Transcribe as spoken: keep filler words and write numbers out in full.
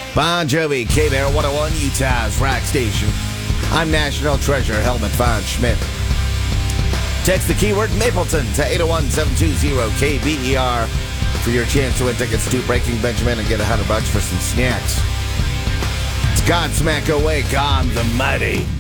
Bon Jovi, K-Bear one oh one, Utah's rock station. I'm National Treasure, Helmut von Schmidt. Text the keyword Mapleton to eight oh one, seven two zero, K B E R for your chance to win tickets to Breaking Benjamin and get a hundred bucks for some snacks. It's Godsmack Awake on the Mighty